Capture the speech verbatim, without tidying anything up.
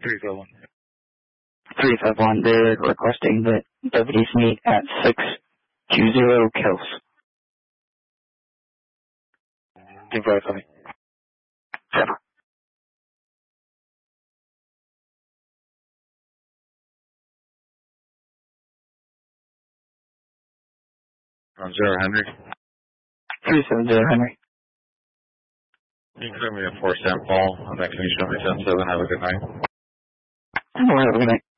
three five one. three five one, they're requesting that deputies meet at six two zero Kills. Team five five. Seven. On zero Henry. three seven zero Henry. You can clear me a four Saint Paul. Next thing you show me ten seven. Have a good night. Have a good night.